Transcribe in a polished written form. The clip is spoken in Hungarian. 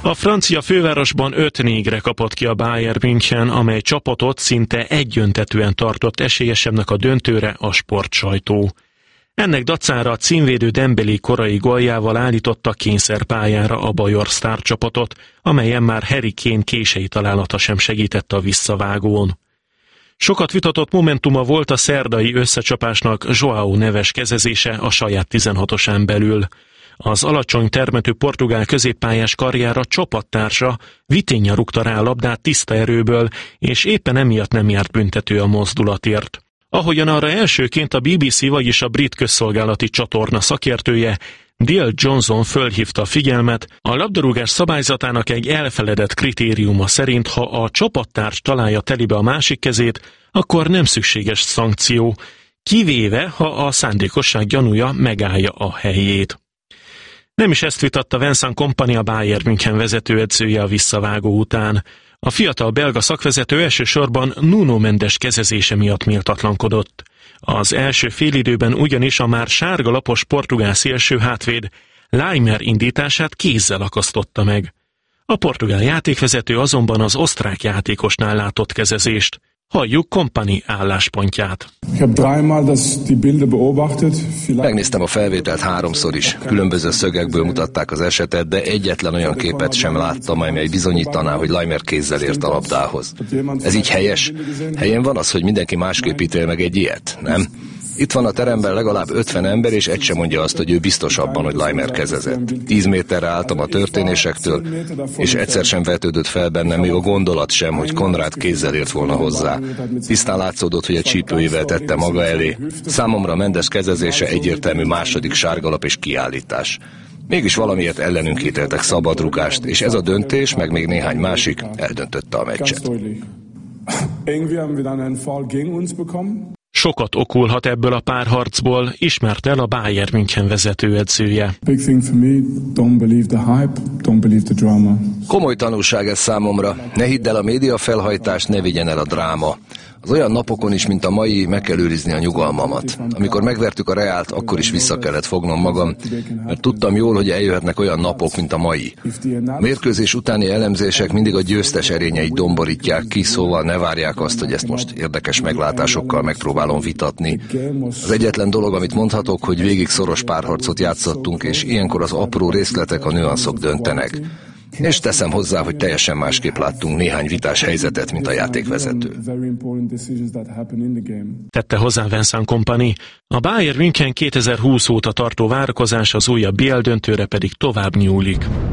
A francia fővárosban 5-4-re kapott ki a Bayern München, amely csapatot szinte egyöntetűen tartott esélyesebbnek a döntőre a sportsajtó. Ennek dacára a címvédő Dembélé korai góljával állította kényszerpályára a bajor sztárcsapatot, amelyen már Harry Kane kései találata sem segített a visszavágón. Sokat vitatott momentuma volt a szerdai összecsapásnak João Neves kezezése a saját 16-osán belül. Az alacsony termetű portugál középpályás karjára csapattársa Vitinha rúgta rá a labdát tiszta erőből, és éppen emiatt nem járt büntető a mozdulatért. Ahogyan arra elsőként a BBC, vagyis a brit közszolgálati csatorna szakértője, Dale Johnson fölhívta a figyelmet, a labdarúgás szabályzatának egy elfeledett kritériuma szerint, ha a csapattárs találja telibe a másik kezét, akkor nem szükséges szankció, kivéve, ha a szándékosság gyanúja megállja a helyét. Nem is ezt vitatta Vincent Kompany, a Bayern München vezetőedzője a visszavágó után. A fiatal belga szakvezető elsősorban Nuno Mendes kezezése miatt méltatlankodott. Az első félidőben ugyanis a már sárgalapos portugál szélső hátvéd Laimer indítását kézzel akasztotta meg. A portugál játékvezető azonban az osztrák játékosnál látott kezezést. Halljuk Kompany álláspontját. Megnéztem a felvételt 3-szor is. Különböző szögekből mutatták az esetet, de egyetlen olyan képet sem láttam, amely bizonyítaná, hogy Laimer kézzel ért a labdához. Ez így helyes? Helyen van az, hogy mindenki másképp ítél meg egy ilyet, nem? Itt van a teremben legalább 50 ember, és egy sem mondja azt, hogy ő biztos abban, hogy Laimer kezezett. 10 méterre álltam a történésektől, és egyszer sem vetődött fel bennem még a gondolat sem, hogy Konrád kézzel ért volna hozzá. Tisztán látszódott, hogy a csípőjével tette maga elé. Számomra Mendes kezezése egyértelmű második sárgalap és kiállítás. Mégis valamiért ellenünk ítéltek szabadrúgást, és ez a döntés, meg még néhány másik eldöntötte a meccset. Sokat okulhat ebből a párharcból, ismert el a Bayern München vezetőedzője. Komoly tanulság ez számomra. Ne hidd el a média felhajtást, ne vigyen el a dráma. Az olyan napokon is, mint a mai, meg kell őrizni a nyugalmamat. Amikor megvertük a Reált, akkor is vissza kellett fognom magam, mert tudtam jól, hogy eljöhetnek olyan napok, mint a mai. A mérkőzés utáni elemzések mindig a győztes erényeit domborítják ki, szóval ne várják azt, hogy ezt most érdekes meglátásokkal megpróbálom vitatni. Az egyetlen dolog, amit mondhatok, hogy végig szoros párharcot játszottunk, és ilyenkor az apró részletek, a nüanszok döntenek. És teszem hozzá, hogy teljesen másképp láttunk néhány vitás helyzetet, mint a játékvezető. Tette hozzá Vincent Kompany. A Bayern München 2020 óta tartó várakozás az újabb BL döntőre pedig tovább nyúlik.